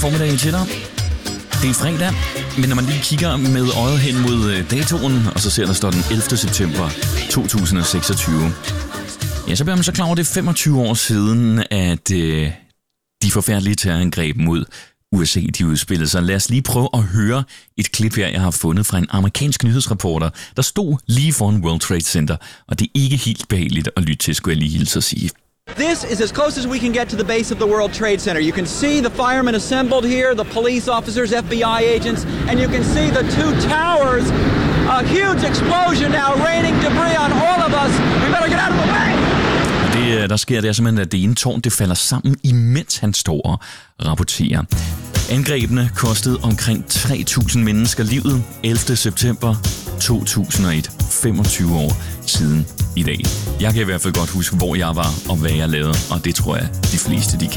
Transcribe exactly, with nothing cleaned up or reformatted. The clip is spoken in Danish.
formiddag til dig. Det er fredag, men når man lige kigger med øjet hen mod datoen, og så ser der står den ellevte september to tusind og seksogtyve, ja, så bliver man så klar over, det er femogtyve år siden, at øh, de forfærdelige terrorangreb mod U S A, de udspillede sig. Lad os lige prøve at høre et klip her, jeg har fundet fra en amerikansk nyhedsreporter, der stod lige foran World Trade Center, og det er ikke helt behageligt at lytte til, skulle jeg lige hilse at sige. This is as close as we can get to the base of the World Trade Center. You can see the firemen assembled here, the police officers, F B I agents, and you can see the two towers. A huge explosion now, raining debris on all of us. We better get out of the way! Det, der sker, det er simpelthen, at det ene tårn det falder sammen, imens han står og rapporterer. Angrebene kostede omkring tre tusind mennesker livet ellevte september to tusind og et, femogtyve år siden i dag. Jeg kan i hvert fald godt huske, hvor jeg var og hvad jeg lavede, og det tror jeg, de fleste de kan.